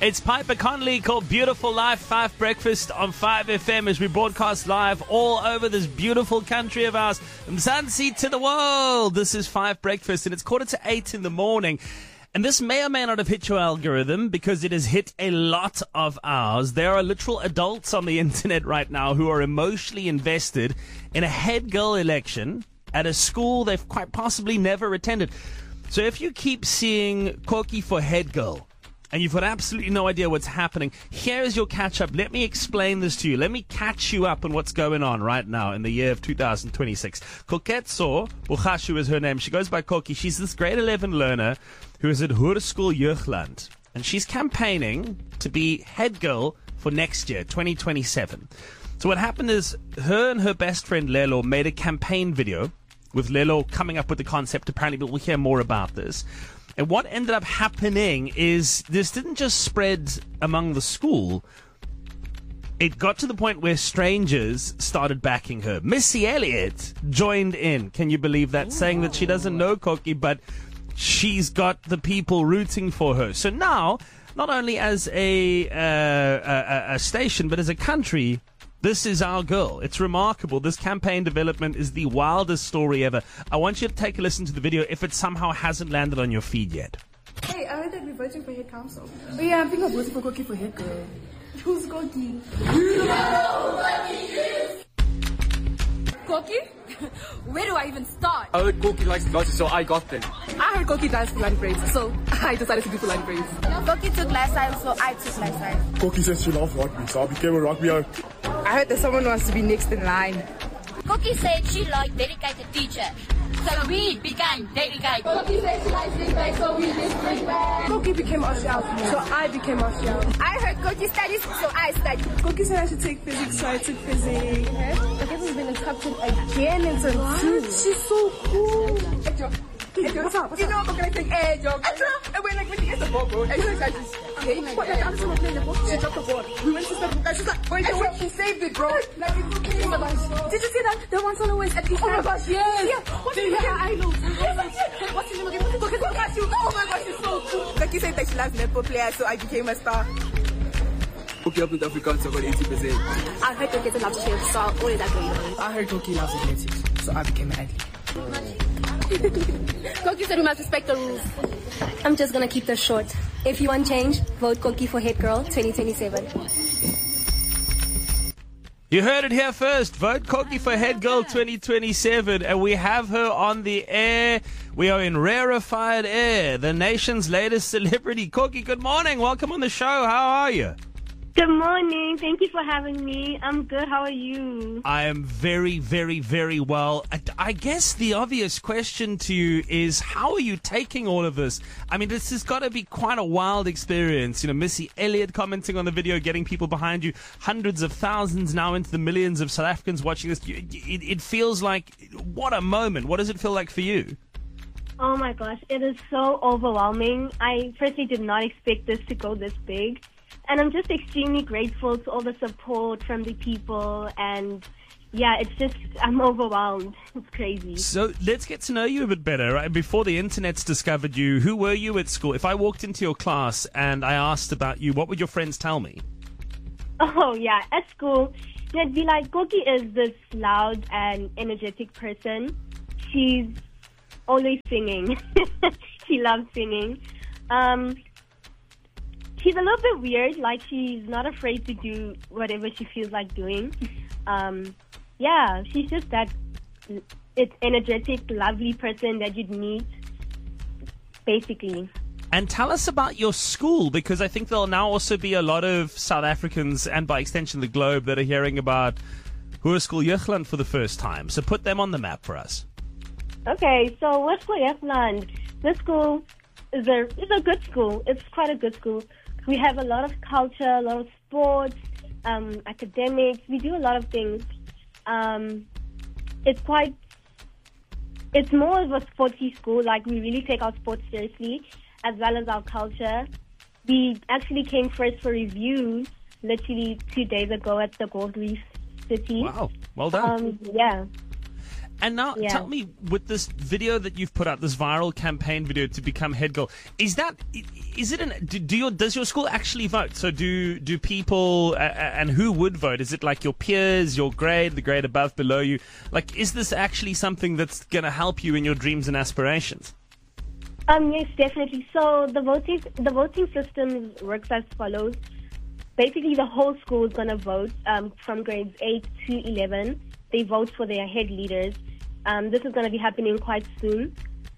It's Piper Conley called Beautiful Life, 5 Breakfast on 5FM as we broadcast live all over this beautiful country of ours. Mzansi to the world. This is 5 Breakfast and it's 7:45 in the morning. And this may or may not have hit your algorithm because it has hit a lot of ours. There are literal adults on the internet right now who are emotionally invested in a head girl election at a school they've quite possibly never attended. So if you keep seeing Koki for head girl, and you've got absolutely no idea what's happening, here is your catch-up. Let me explain this to you. Let me catch you up on what's going on right now in the year of 2026. Koketso Bukhashu is her name. She goes by Koki. She's this grade 11 learner who is at Hoërskool Jeugland. And she's campaigning to be head girl for next year, 2027. So what happened is her and her best friend Lelo made a campaign video with Lelo coming up with the concept, apparently, but we'll hear more about this. And what ended up happening is this didn't just spread among the school. It got to the point where strangers started backing her. Missy Elliott joined in. Can you believe that? Saying that she doesn't know Koki, but she's got the people rooting for her. So now, not only as a station, but as a country, this is our girl. It's remarkable. This campaign development is the wildest story ever. I want you to take a listen to the video if it somehow hasn't landed on your feed yet. Hey, I heard that we're voting for head council. Oh yeah, I'm thinking of voting for Koki for head girl. Who's Koki? You know what he is! Koki? Where do I even start? I heard Koki likes glasses, so I got them. I heard Koki does Fulani braids, so I decided to do Fulani braids. Koki took last time, so I took last time. Koki says she loves rugby, so I became a rugbyer. I heard that someone wants to be next in line. Koki said she liked dedicated teacher, so we became dedicated. Koki said she likes big bags, so we did big bags. Koki became Oscar, so I became Oscar. I heard Koki studies, so I studied. Koki said I should take physics, so I took physics. Koki's been accepted again in term 2. She's so cool. What's up? You know I'm gonna think and we're like, when you get the ball, bro. And she's like, what? The other someone playing the ball. She dropped the ball. We went to step. She's like, wait, she saved it, bro. Like, it's okay. Oh my gosh. Did you see that? The one solo is at the. Oh my gosh, yes. Yeah. What's the name? I know. What's the name again? Oh my gosh, she's so cool. Like you said that she loves netball players, so I became a star. Koki up in Africa, so I got 80%. I heard Koki loves chefs, so all of that going on. I heard Koki loves athletics, so I became an athlete. Koki said we must respect the rules. I'm just gonna keep this short. If you want change, vote Koki for Head Girl 2027. You heard it here first. Vote Koki for Head Girl 2027. And we have her on the air. We are in rarefied air. The nation's latest celebrity. Koki, good morning. Welcome on the show. How are you? Good morning. Thank you for having me. I'm good. How are you? I am very, very, very well. I guess the obvious question to you is, how are you taking all of this? I mean, this has got to be quite a wild experience. You know, Missy Elliott commenting on the video, getting people behind you, hundreds of thousands, now into the millions of South Africans watching this. It feels like, what a moment. What does it feel like for you? Oh my gosh, it is so overwhelming. I firstly did not expect this to go this big. And I'm just extremely grateful to all the support from the people. And yeah, it's just, I'm overwhelmed. It's crazy. So let's get to know you a bit better. Right? Before the internet's discovered you, who were you at school? If I walked into your class and I asked about you, what would your friends tell me? Oh yeah, at school, they'd be like, Koki is this loud and energetic person. She's always singing. She loves singing. She's a little bit weird, like she's not afraid to do whatever she feels like doing. Yeah, she's just that energetic, lovely person that you'd meet, basically. And tell us about your school, because I think there'll now also be a lot of South Africans, and by extension the globe, that are hearing about Hoërskool Jeugland for the first time. So put them on the map for us. Okay, so Hoërskool Jeugland, this school is a good school. It's quite a good school. We have a lot of culture, a lot of sports, academics. We do a lot of things. It's more of a sporty school. Like, we really take our sports seriously, as well as our culture. We actually came first for reviews literally 2 days ago at the Gold Reef City. Wow, well done. Yeah. And now, tell me, with this video that you've put out, this viral campaign video to become head girl, does your school actually vote? So do people, and who would vote? Is it like your peers, your grade, the grade above, below you? Like, is this actually something that's going to help you in your dreams and aspirations? Yes, definitely. So the voting system works as follows. Basically, the whole school is going to vote from grades 8 to 11. They vote for their head leaders. This is going to be happening quite soon.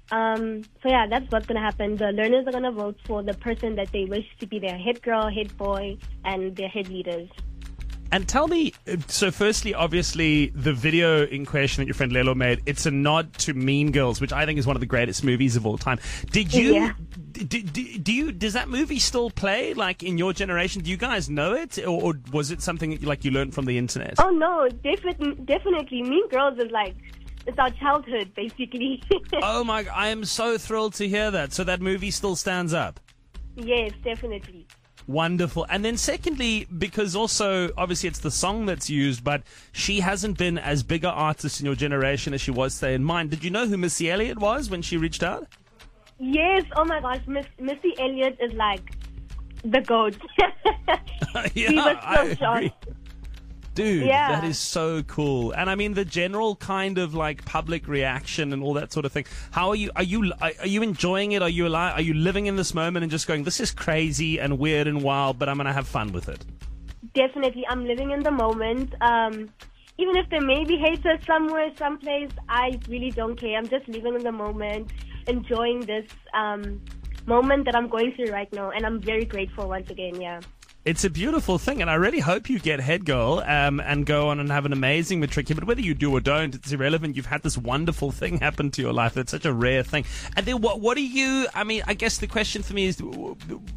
That's what's going to happen. The learners are going to vote for the person that they wish to be their head girl, head boy, and their head leaders. And tell me, so firstly, obviously, the video in question that your friend Lelo made, it's a nod to Mean Girls, which I think is one of the greatest movies of all time. Did you... Yeah. Does that movie still play, like, in your generation? Do you guys know it? Or was it something that, like, you learned from the internet? Oh, no, definitely. Mean Girls is like, it's our childhood, basically. Oh, my... I am so thrilled to hear that. So that movie still stands up? Yes, definitely. Wonderful. And then secondly, because also, obviously, it's the song that's used, but she hasn't been as big an artist in your generation as she was, say, in mine. Did you know who Missy Elliott was when she reached out? Yes. Oh, my gosh. Missy Elliott is like the GOAT. Yeah, she was so shocked. Dude, that is so cool. And I mean, the general kind of like public reaction and all that sort of thing. How are you? Are you enjoying it? Are you alive? Are you living in this moment and just going, this is crazy and weird and wild, but I'm going to have fun with it? Definitely. I'm living in the moment. Even if there may be haters somewhere, someplace, I really don't care. I'm just living in the moment, enjoying this moment that I'm going through right now. And I'm very grateful once again, yeah. It's a beautiful thing, and I really hope you get head girl and go on and have an amazing matric. But whether you do or don't, it's irrelevant. You've had this wonderful thing happen to your life. It's such a rare thing. And then what do you, I mean, I guess the question for me is, what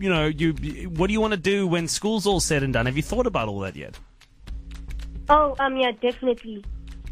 do you want to do when school's all said and done? Have you thought about all that yet? Oh, yeah, definitely.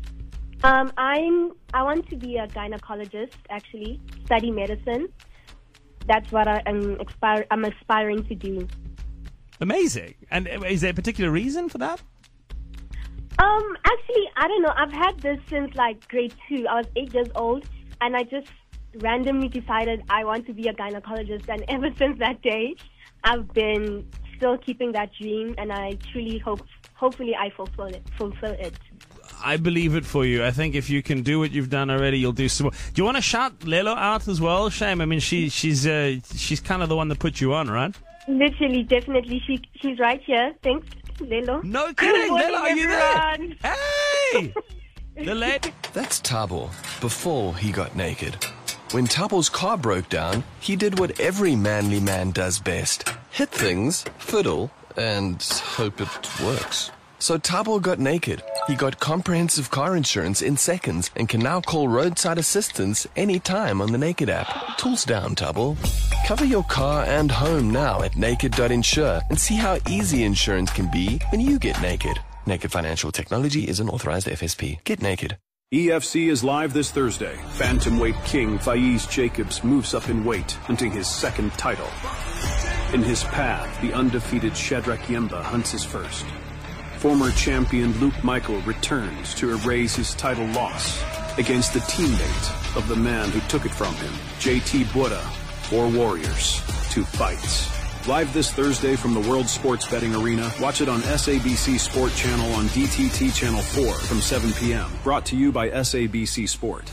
I want to be a gynecologist, actually, study medicine. That's what I'm aspiring to do. Amazing. And is there a particular reason for that? Actually, I don't know. I've had this since like grade 2. I was 8 years old, and I just randomly decided I want to be a gynecologist. And ever since that day, I've been still keeping that dream, and I truly hopefully I fulfill it. I believe it for you. I think if you can do what you've done already, you'll do some more. Do you want to shout Lelo out as well, Shame? I mean, she's kind of the one that put you on, right? Literally, definitely. She's right here. Thanks, Lelo. No kidding, Lelo, are you there? Hey! The lady. That's Thabo before he got naked. When Thabo's car broke down, he did what every manly man does best. Hit things, fiddle, and hope it works. So Thabo got naked. He got comprehensive car insurance in seconds and can now call roadside assistance anytime on the Naked app. Tools down, Thabo. Cover your car and home now at naked.insure and see how easy insurance can be when you get naked. Naked Financial Technology is an authorized FSP. Get naked. EFC is live this Thursday. Bantamweight king Faiz Jacobs moves up in weight, hunting his second title. In his path, the undefeated Shadrach Yemba hunts his first. Former champion Luke Michael returns to erase his title loss against the teammate of the man who took it from him, JT Bura, or Warriors, 2 fights. Live this Thursday from the World Sports Betting Arena. Watch it on SABC Sport Channel on DTT Channel 4 from 7 p.m. Brought to you by SABC Sport.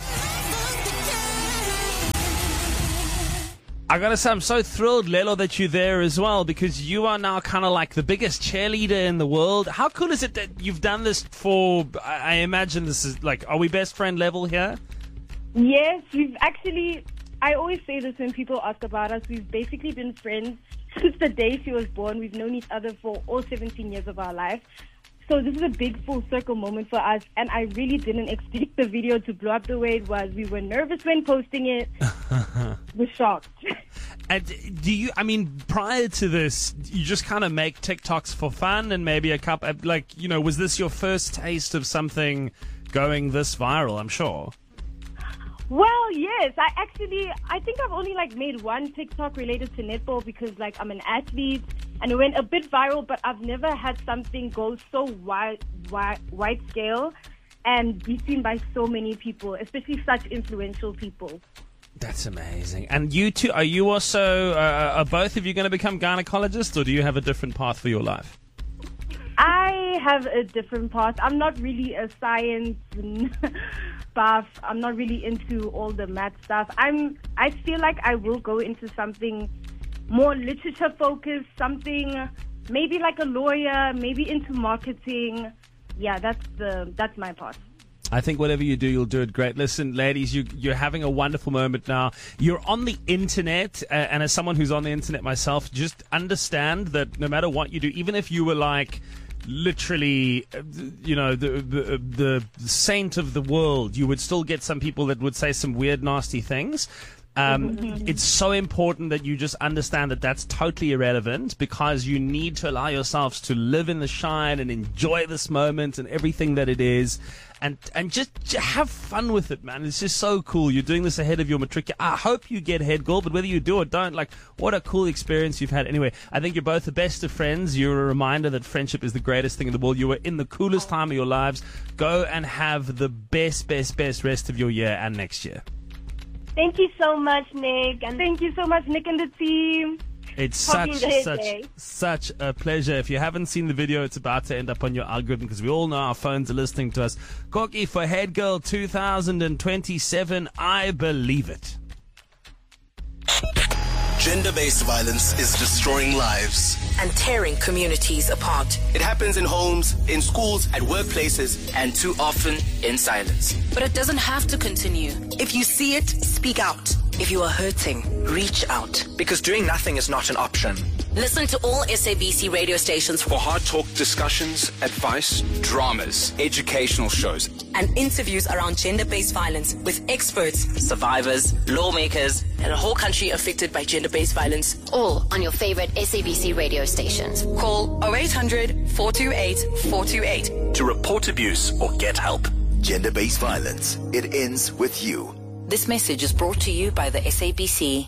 I gotta say, I'm so thrilled, Lelo, that you're there as well, because you are now kind of like the biggest cheerleader in the world. How cool is it that you've done this for, I imagine this is like, are we best friend level here? Yes, we've actually, I always say this when people ask about us, we've basically been friends since the day she was born. We've known each other for all 17 years of our life. So this is a big full circle moment for us, and I really didn't expect the video to blow up the way it was. We were nervous when posting it. We're shocked. And do you, I mean, prior to this, you just kind of make TikToks for fun and maybe a couple, like, you know, was this your first taste of something going this viral, I'm sure? Well, yes. I think I've only made one TikTok related to netball because I'm an athlete and it went a bit viral, but I've never had something go so wide scale. and be seen by so many people, especially such influential people. That's amazing. And you two, are you also, are both of you going to become gynecologists, or do you have a different path for your life? I have a different path. I'm not really a science buff. I'm not really into all the math stuff. I feel like I will go into something more literature focused, something maybe like a lawyer, maybe into marketing. Yeah, that's my path. I think whatever you do, you'll do it great. Listen, ladies, you're having a wonderful moment now. You're on the internet, and as someone who's on the internet myself, just understand that no matter what you do, even if you were like literally, the saint of the world, you would still get some people that would say some weird, nasty things. It's so important that you just understand that that's totally irrelevant, because you need to allow yourselves to live in the shine and enjoy this moment and everything that it is, and just have fun with it, man. It's just so cool. You're doing this ahead of your matric. I hope you get head girl, but whether you do or don't, like, what a cool experience you've had. Anyway, I think you're both the best of friends. You're a reminder that friendship is the greatest thing in the world. You were in the coolest time of your lives. Go and have the best rest of your year and next year. Thank you so much, Nick. And thank you so much, Nick and the team. It's such a pleasure. If you haven't seen the video, it's about to end up on your algorithm, because we all know our phones are listening to us. Koki for Head Girl 2027. I believe it. Gender-based violence is destroying lives and tearing communities apart. It happens in homes, in schools, at workplaces, and too often in silence. But it doesn't have to continue. If you see it, speak out. If you are hurting, reach out. Because doing nothing is not an option. Listen to all SABC radio stations for hard talk discussions, advice, dramas, educational shows, and interviews around gender-based violence with experts, survivors, lawmakers, and a whole country affected by gender-based violence. All on your favorite SABC radio stations. Call 0800 428 428 to report abuse or get help. Gender-based violence. It ends with you. This message is brought to you by the SABC.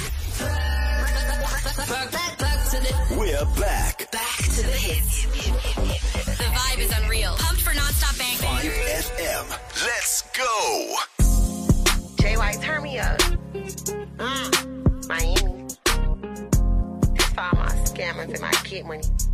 We're back. Back to the hits. The vibe is unreal. Pumped for non-stop bang. 5FM. Let's go. JY, turn me up. Miami. That's for all my scammers and my kid money.